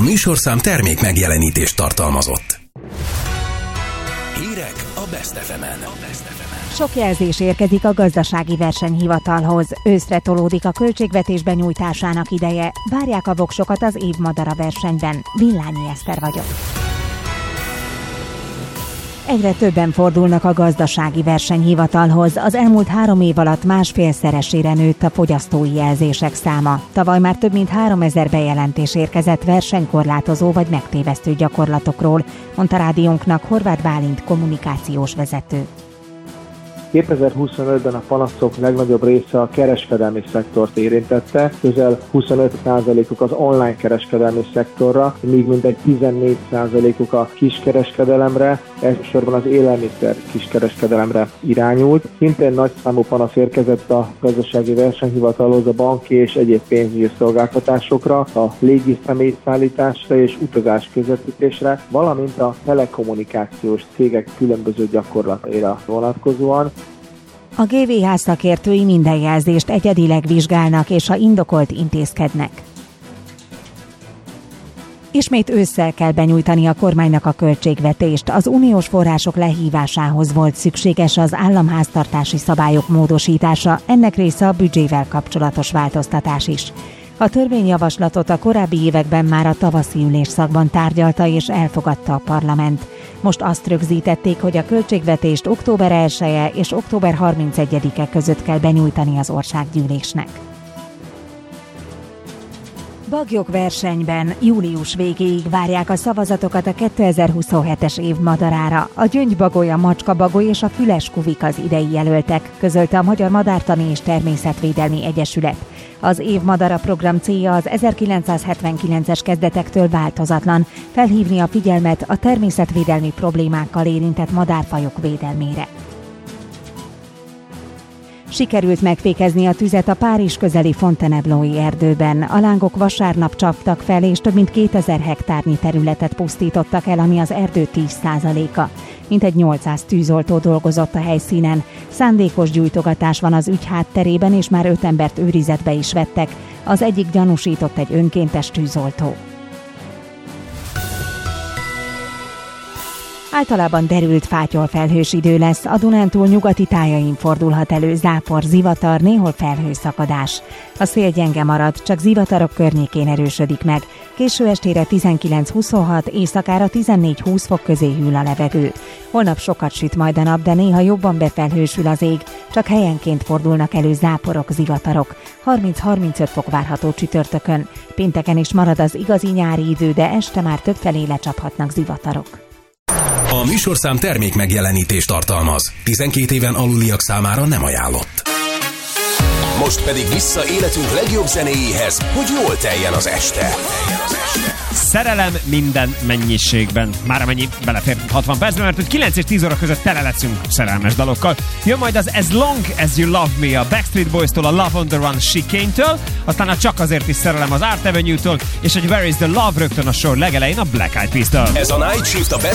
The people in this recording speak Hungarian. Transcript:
A műsorszám termék megjelenítést tartalmazott. Hírek a Best FM-en. Sok jelzés érkezik a gazdasági versenyhivatalhoz. Őszre tolódik a költségvetés benyújtásának ideje. Várják a voksokat az évmadara versenyben. Villányi Eszter vagyok. Egyre többen fordulnak a gazdasági versenyhivatalhoz. Az elmúlt 3 év alatt 1,5-szeresére nőtt a fogyasztói jelzések száma. Tavaly már több mint 3000 bejelentés érkezett versenykorlátozó vagy megtévesztő gyakorlatokról, mondta rádiónknak Horváth Bálint kommunikációs vezető. 2025-ben a panaszok legnagyobb része a kereskedelmi szektort érintette, közel 25%-uk az online kereskedelmi szektorra, míg mintegy 14%-uk a kiskereskedelemre, elsősorban az élelmiszer kiskereskedelemre irányult. Szintén nagy számú panasz érkezett a gazdasági versenyhivatalhoz a banki és egyéb pénzügyi szolgáltatásokra, a légi személyszállításra és utazás közvetítésre, valamint a telekommunikációs cégek különböző gyakorlataira vonatkozóan. A GVH szakértői minden jelzést egyedileg vizsgálnak, és ha indokolt, intézkednek. Ismét ősszel kell benyújtani a kormánynak a költségvetést. Az uniós források lehívásához volt szükséges az államháztartási szabályok módosítása, ennek része a büdzsével kapcsolatos változtatás is. A törvényjavaslatot a korábbi években már a tavaszi ülésszakban tárgyalta és elfogadta a parlament. Most azt rögzítették, hogy a költségvetést október 1-e és október 31-e között kell benyújtani az országgyűlésnek. Baglyok versenyben július végéig várják a szavazatokat a 2027-es év madarára. A gyöngybagoly, a macskabagoly és a füleskuvik az idei jelöltek, közölte a Magyar Madártani és Természetvédelmi Egyesület. Az évmadara program célja az 1979-es kezdetektől változatlan, felhívni a figyelmet a természetvédelmi problémákkal érintett madárfajok védelmére. Sikerült megfékezni a tüzet a Párizs közeli Fontainebleau-i erdőben. A lángok vasárnap csaptak fel, és több mint 2000 hektárnyi területet pusztítottak el, ami az erdő 10%-a. Mintegy 800 tűzoltó dolgozott a helyszínen. Szándékos gyújtogatás van az ügy hátterében, és már 5 embert őrizetbe is vettek. Az egyik gyanúsított egy önkéntes tűzoltó. Általában derült fátyolfelhős idő lesz, a Dunántúl nyugati tájain fordulhat elő zápor, zivatar, néhol felhőszakadás. A szél gyenge marad, csak zivatarok környékén erősödik meg. Késő estére 19-26, éjszakára 14-20 fok közé hűl a levegő. Holnap sokat süt majd a nap, de néha jobban befelhősül az ég, csak helyenként fordulnak elő záporok, zivatarok. 30-35 fok várható csütörtökön. Pénteken is marad az igazi nyári idő, de este már többfelé lecsaphatnak zivatarok. A műsorszám termék megjelenítést tartalmaz. 12 éven aluliak számára nem ajánlott. Most pedig vissza életünk legjobb zenéjéhez, hogy jól teljen az este. Szerelem minden mennyiségben. Már amennyi belefér 60 percben, mert hogy 9 és 10 óra között tele leszünk szerelmes dalokkal. Jön majd az As Long As You Love Me a Backstreet Boys-tól, a Love on the Run Chicane-től, aztán a Csak azért is szerelem az Art Avenue-től, és egy Where is the Love rögtön a sor legelején a Black Eyed Peas-től. Ez a Night Shift a